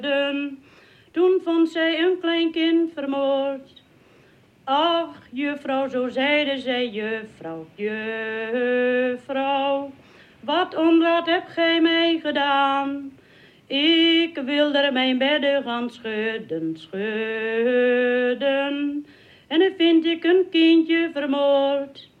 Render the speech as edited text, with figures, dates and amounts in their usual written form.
Toen vond zij een klein kind vermoord. Ach, juffrouw, zo zeide zij, juffrouw, juffrouw, wat onraad hebt gij mij gedaan? Ik wil er mijn bedden gaan schudden, schudden, en dan vind ik een kindje vermoord.